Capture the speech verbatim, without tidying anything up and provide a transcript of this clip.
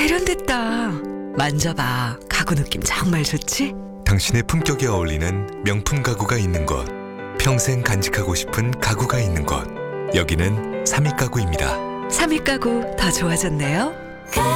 세련됐다. 만져봐. 가구 느낌 정말 좋지? 당신의 품격에 어울리는 명품 가구가 있는 곳, 평생 간직하고 싶은 가구가 있는 곳, 여기는 삼익가구입니다. 삼익가구 더 좋아졌네요.